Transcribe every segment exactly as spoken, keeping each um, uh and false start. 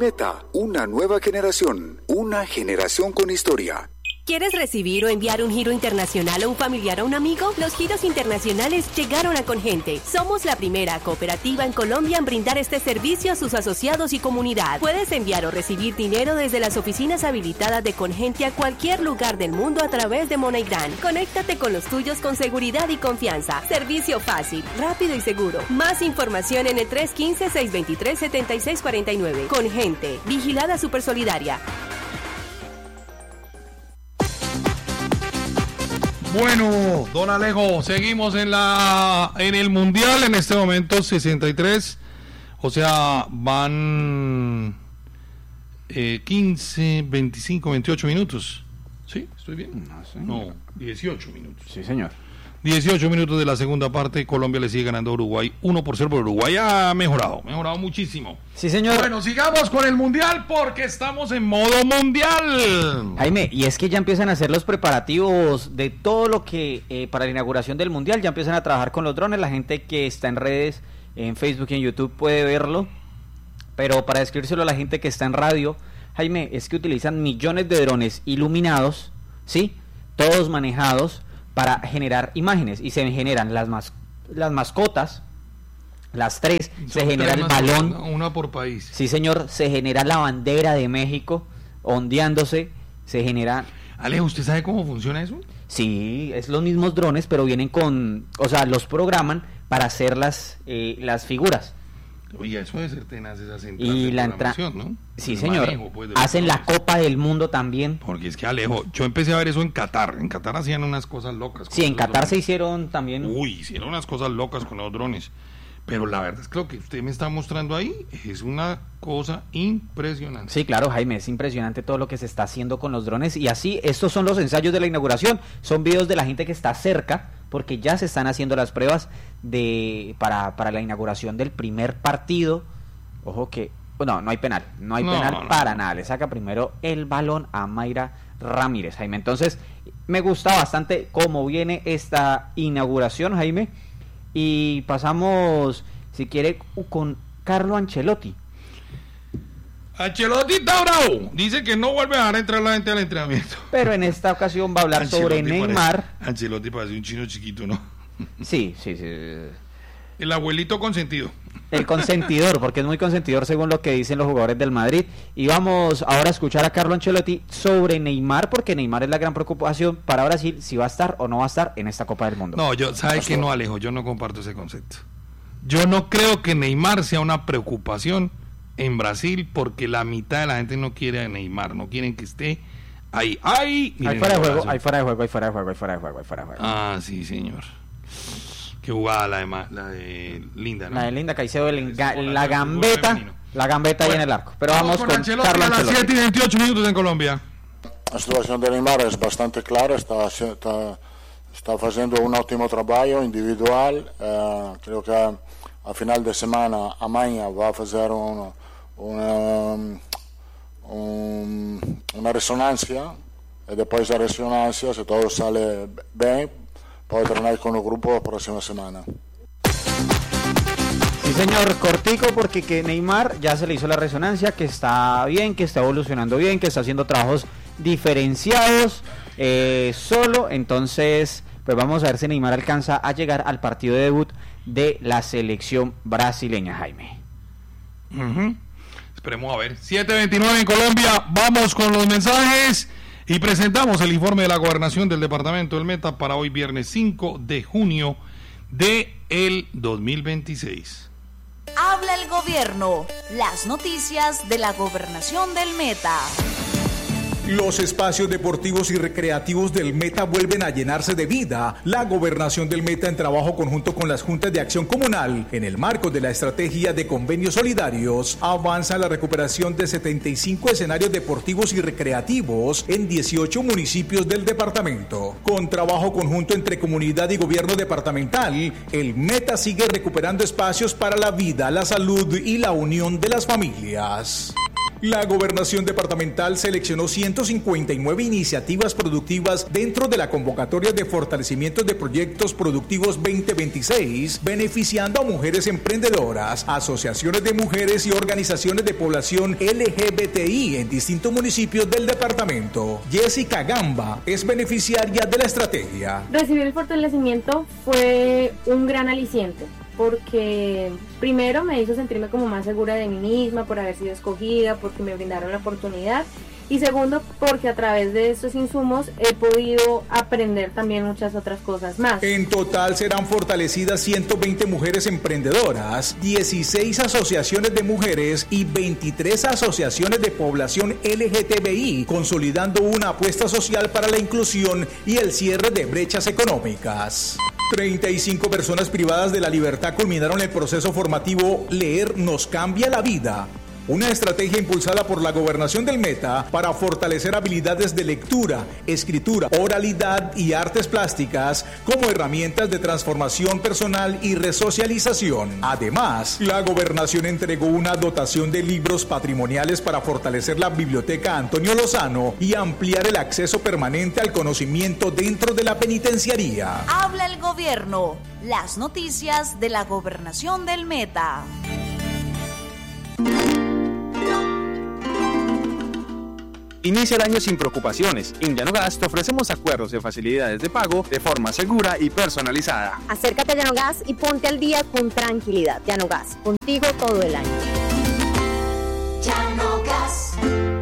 Meta, una nueva generación, una generación con historia. ¿Quieres recibir o enviar un giro internacional a un familiar o un amigo? Los giros internacionales llegaron a Congente. Somos la primera cooperativa en Colombia en brindar este servicio a sus asociados y comunidad. Puedes enviar o recibir dinero desde las oficinas habilitadas de Congente a cualquier lugar del mundo a través de MoneyGram. Conéctate con los tuyos con seguridad y confianza. Servicio fácil, rápido y seguro. Más información en el tres uno cinco, seis dos tres, siete seis cuatro nueve. Congente, vigilada Supersolidaria. Bueno, don Alejo, seguimos en la en el Mundial, en este momento sesenta y tres, o sea, van eh, quince, veinticinco, veintiocho minutos. ¿Sí? ¿Estoy bien? No, sé. No, dieciocho minutos. Sí, señor. dieciocho minutos de la segunda parte, Colombia le sigue ganando a Uruguay uno por cero, pero Uruguay ha mejorado, mejorado muchísimo. Sí, señor. Bueno, sigamos con el Mundial porque estamos en modo Mundial. Jaime, y es que ya empiezan a hacer los preparativos de todo lo que eh, para la inauguración del Mundial, ya empiezan a trabajar con los drones, la gente que está en redes, en Facebook y en YouTube puede verlo, pero para describírselo a la gente que está en radio, Jaime, es que utilizan millones de drones iluminados, ¿sí? Todos manejados para generar imágenes, y se generan las mas, las mascotas, las tres, Son se genera el balón, una, una por país. sí señor, se genera la bandera de México ondeándose, se genera... Alejo, ¿usted sabe cómo funciona eso? Sí, es los mismos drones, pero vienen con, o sea, los programan para hacer las, eh, las figuras. Oye, eso debe ser tenaz, esa central Y de la entra... programación, ¿no? Sí, El señor. manejo, pues, de Hacen la drones. Copa del Mundo también. Porque es que, Alejo, yo empecé a ver eso en Qatar. En Qatar hacían unas cosas locas. con Sí, en esos Qatar se drones. hicieron también. Uy, hicieron unas cosas locas con los drones. Pero la verdad es que lo que usted me está mostrando ahí es una cosa impresionante. Sí, claro, Jaime, es impresionante todo lo que se está haciendo con los drones. Y así, estos son los ensayos de la inauguración. Son videos de la gente que está cerca, porque ya se están haciendo las pruebas de para, para la inauguración del primer partido. Ojo que, no, no hay penal, no hay No, penal no, para no. nada. Le saca primero el balón a Mayra Ramírez, Jaime. Entonces, me gusta bastante cómo viene esta inauguración, Jaime. Y pasamos, si quiere, con Carlo Ancelotti. Ancelotti está bravo. Dice que no vuelve a dejar entrar la gente al entrenamiento. Pero en esta ocasión va a hablar sobre Ancelotti Neymar. Parece, Ancelotti parece un chino chiquito, ¿no? Sí, sí, sí. El abuelito consentido. El consentidor, porque es muy consentidor según lo que dicen los jugadores del Madrid. Y vamos ahora a escuchar a Carlo Ancelotti sobre Neymar, porque Neymar es la gran preocupación para Brasil, si va a estar o no va a estar en esta Copa del Mundo. No, yo, ¿sabe que no, Alejo? Yo no comparto ese concepto. Yo no creo que Neymar sea una preocupación en Brasil, porque la mitad de la gente no quiere a Neymar, no quieren que esté ahí. ¡Ay! Hay fuera de juego, hay fuera de juego, hay fuera de juego, hay fuera de juego, hay fuera de juego. Ah, sí, señor. Qué jugada la de, Ma- la de Linda, ¿no? La de Linda Caicedo, el enga- Es la gambeta, femenino. la gambeta Bueno, ahí en el arco. Pero vamos, con con Ancelotti Carlo a las Ancelotti. siete y veintiocho minutos en Colombia. La situación de Neymar es bastante clara, está, está, está haciendo un ótimo trabajo individual, eh, creo que a final de semana a mañana va a hacer un, una, un, una resonancia y después de la resonancia, si todo sale bien, puede entrenar con el grupo la próxima semana. Sí, señor, cortico, porque que Neymar ya se le hizo la resonancia, que está bien, que está evolucionando bien, que está haciendo trabajos diferenciados, eh, solo. Entonces, pues vamos a ver si Neymar alcanza a llegar al partido de debut de la selección brasileña, Jaime. Uh-huh. Esperemos a ver. siete veintinueve en Colombia. Vamos con los mensajes y presentamos el informe de la gobernación del departamento del Meta para hoy viernes cinco de junio de el dos mil veintiséis. Habla el gobierno. Las noticias de la gobernación del Meta. Los espacios deportivos y recreativos del Meta vuelven a llenarse de vida. La gobernación del Meta, en trabajo conjunto con las juntas de acción comunal, en el marco de la estrategia de convenios solidarios, avanza la recuperación de setenta y cinco escenarios deportivos y recreativos en dieciocho municipios del departamento. Con trabajo conjunto entre comunidad y gobierno departamental, el Meta sigue recuperando espacios para la vida, la salud y la unión de las familias. La Gobernación Departamental seleccionó ciento cincuenta y nueve iniciativas productivas dentro de la convocatoria de fortalecimiento de proyectos productivos veinte veintiséis, beneficiando a mujeres emprendedoras, asociaciones de mujeres y organizaciones de población L G B T I en distintos municipios del departamento. Jessica Gamba es beneficiaria de la estrategia. Recibir el fortalecimiento fue un gran aliciente, porque primero me hizo sentirme como más segura de mí misma por haber sido escogida, porque me brindaron la oportunidad, y segundo, porque a través de estos insumos he podido aprender también muchas otras cosas más. En total serán fortalecidas ciento veinte mujeres emprendedoras, dieciséis asociaciones de mujeres y veintitrés asociaciones de población L G T B I, consolidando una apuesta social para la inclusión y el cierre de brechas económicas. treinta y cinco personas privadas de la libertad culminaron el proceso formativo Leer nos cambia la vida, una estrategia impulsada por la Gobernación del Meta para fortalecer habilidades de lectura, escritura, oralidad y artes plásticas como herramientas de transformación personal y resocialización. Además, la Gobernación entregó una dotación de libros patrimoniales para fortalecer la Biblioteca Antonio Lozano y ampliar el acceso permanente al conocimiento dentro de la penitenciaría. Habla el gobierno. Las noticias de la Gobernación del Meta. Inicia el año sin preocupaciones. En Llanogas te ofrecemos acuerdos de facilidades de pago de forma segura y personalizada. Acércate a Llanogas y ponte al día con tranquilidad. Llanogas, contigo todo el año. Llanogas.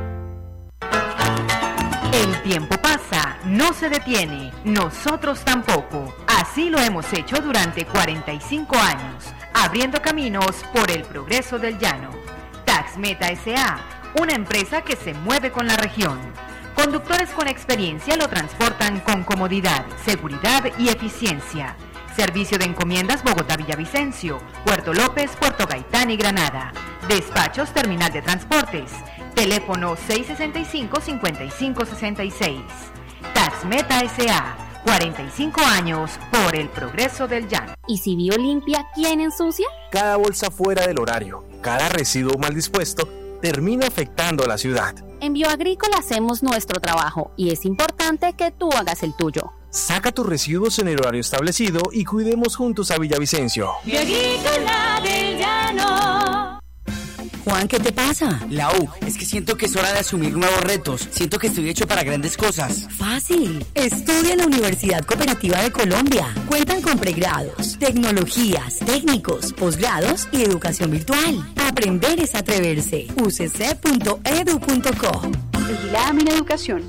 El tiempo pasa, no se detiene, nosotros tampoco. Así lo hemos hecho durante cuarenta y cinco años, abriendo caminos por el progreso del llano. Taxmeta S A, una empresa que se mueve con la región. Conductores con experiencia lo transportan con comodidad, seguridad y eficiencia. Servicio de encomiendas Bogotá-Villavicencio, Puerto López, Puerto Gaitán y Granada. Despachos Terminal de Transportes. Teléfono seis sesenta y cinco, cincuenta y cinco sesenta y seis. Taxmeta S A, cuarenta y cinco años por el progreso del llano. ¿Y si Biolimpia, quién ensucia? Cada bolsa fuera del horario, cada residuo mal dispuesto, termina afectando a la ciudad. En Bioagrícola hacemos nuestro trabajo y es importante que tú hagas el tuyo. Saca tus residuos en el horario establecido y cuidemos juntos a Villavicencio. Bioagrícola del llano. Juan, ¿qué te pasa? Lau, es que siento que es hora de asumir nuevos retos. Siento que estoy hecho para grandes cosas. Fácil. Estudia en la Universidad Cooperativa de Colombia. Cuentan con pregrados, tecnologías, técnicos, posgrados y educación virtual. Aprender es atreverse. u c c punto e d u punto co. Vigilada Mineducación.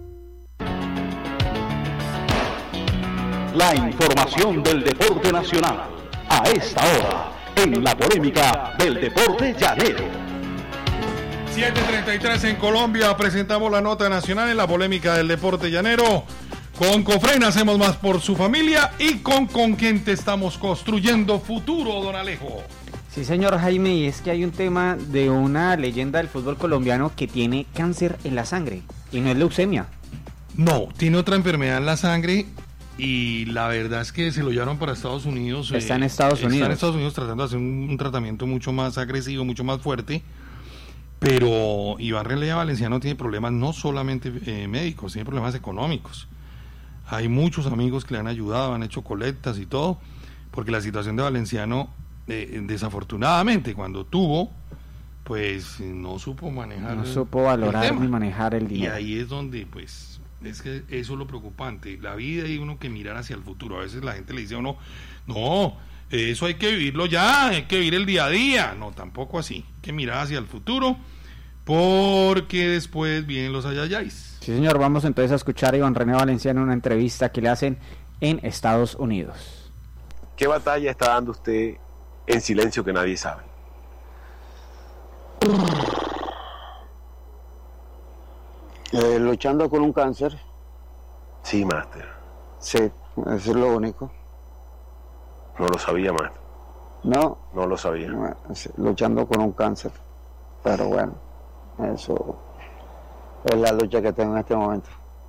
La información del deporte nacional a esta hora en la polémica del deporte llanero. siete treinta y tres en Colombia, presentamos la nota nacional en la polémica del deporte llanero. Con Cofren hacemos más por su familia y con Conquente estamos construyendo futuro, don Alejo. Sí, señor Jaime, y es que hay un tema de una leyenda del fútbol colombiano que tiene cáncer en la sangre y no es leucemia. No, tiene otra enfermedad en la sangre. Y la verdad es que se lo llevaron para Estados Unidos. Está en Estados eh, Unidos. Está en Estados Unidos tratando de hacer un, un tratamiento mucho más agresivo, mucho más fuerte. Pero Iván Relea Valenciano tiene problemas no solamente eh, médicos, tiene problemas económicos. Hay muchos amigos que le han ayudado, han hecho colectas y todo, porque la situación de Valenciano, eh, desafortunadamente, cuando tuvo, pues no supo manejar. No supo valorar ni manejar el dinero. Y ahí es donde, pues... Es que eso es lo preocupante, la vida y uno que mirar hacia el futuro. A veces la gente le dice a uno, no, eso hay que vivirlo ya, hay que vivir el día a día. No, tampoco así, hay que mirar hacia el futuro, porque después vienen los ayayáis. Sí, señor, vamos entonces a escuchar a Iván René Valenciano en una entrevista que le hacen en Estados Unidos. ¿Qué batalla está dando usted en silencio que nadie sabe? Eh, luchando con un cáncer. Sí, máster. Sí, eso es lo único. No lo sabía, máster. No. No lo sabía. Sí, luchando con un cáncer. Pero bueno, eso es la lucha que tengo en este momento.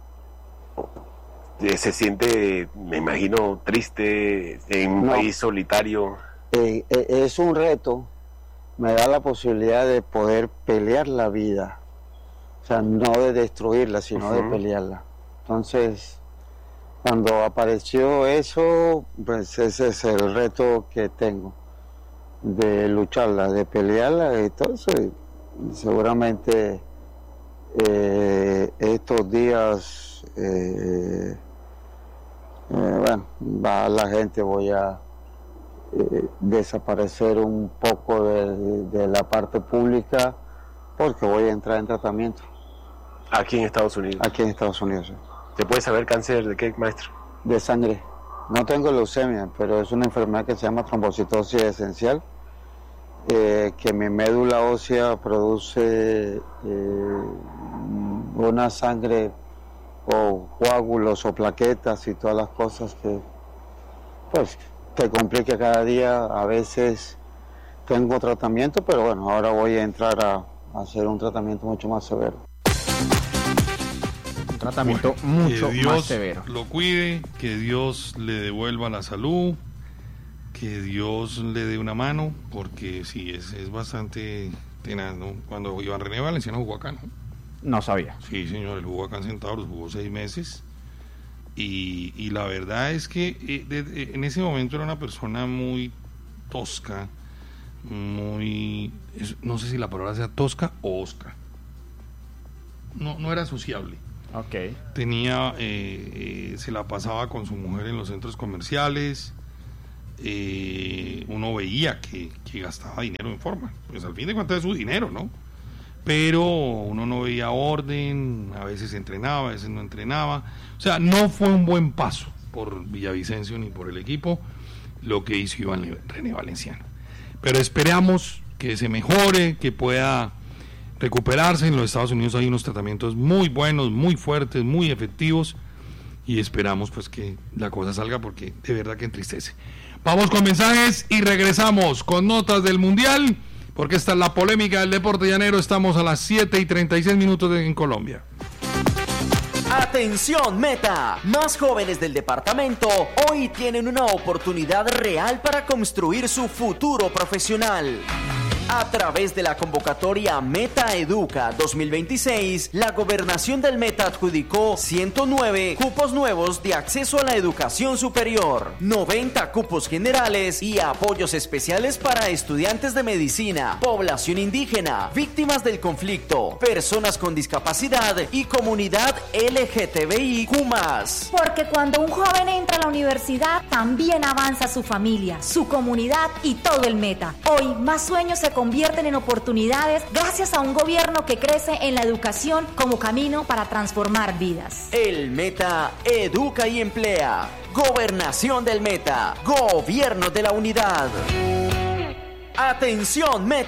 Se siente, me imagino, triste en un no. país solitario. Eh, eh, es un reto me da la posibilidad de poder pelear la vida. O sea, no de destruirla, sino uh-huh. de pelearla. Entonces, cuando apareció eso, pues ese es el reto que tengo, de lucharla, de pelearla. Entonces, seguramente eh, estos días, eh, eh, bueno, va la gente, voy a eh, desaparecer un poco de, de la parte pública, porque voy a entrar en tratamiento. Aquí en Estados Unidos. Aquí en Estados Unidos, sí. ¿Se puede saber cáncer de qué, maestro? De sangre. No tengo leucemia, pero es una enfermedad que se llama trombocitosis esencial, eh, que mi médula ósea produce eh, una sangre o coágulos o plaquetas y todas las cosas que, pues, te complica cada día. A veces tengo tratamiento, pero bueno, ahora voy a entrar a, a hacer un tratamiento mucho más severo. Tratamiento bueno, mucho que Dios más severo. Lo cuide, que Dios le devuelva la salud, que Dios le dé una mano, porque sí, es, es bastante tenaz, ¿no? Cuando Iván René Valenciano jugó acá, ¿no? No sabía. Sí, señor, él jugó acá en Centauros, jugó seis meses, y, y la verdad es que eh, de, de, en ese momento era una persona muy tosca, muy, es, no sé si la palabra sea tosca o osca, no, no era sociable. Okay. Tenía, eh, eh, se la pasaba con su mujer en los centros comerciales, eh, uno veía que, que gastaba dinero en forma, pues al fin de cuentas es su dinero, ¿no? Pero uno no veía orden, a veces entrenaba, a veces no entrenaba, o sea, no fue un buen paso por Villavicencio ni por el equipo lo que hizo Iván René Valenciano, pero esperamos que se mejore, que pueda recuperarse. En los Estados Unidos hay unos tratamientos muy buenos, muy fuertes, muy efectivos, y esperamos pues que la cosa salga, porque de verdad que entristece. Vamos con mensajes y regresamos con notas del Mundial, porque esta es la polémica del deporte llanero. Estamos a las siete y treinta y seis minutos de, en Colombia. Atención Meta, más jóvenes del departamento hoy tienen una oportunidad real para construir su futuro profesional. A través de la convocatoria Meta Educa dos mil veintiséis, la Gobernación del Meta adjudicó ciento nueve cupos nuevos de acceso a la educación superior, noventa cupos generales y apoyos especiales para estudiantes de medicina, población indígena, víctimas del conflicto, personas con discapacidad y comunidad L G T B I Q más. Porque cuando un joven entra a la universidad, también avanza su familia, su comunidad y todo el Meta. Hoy, más sueños se convierten en oportunidades gracias a un gobierno que crece en la educación como camino para transformar vidas. El Meta educa y emplea. Gobernación del Meta. Gobierno de la Unidad. Atención Meta.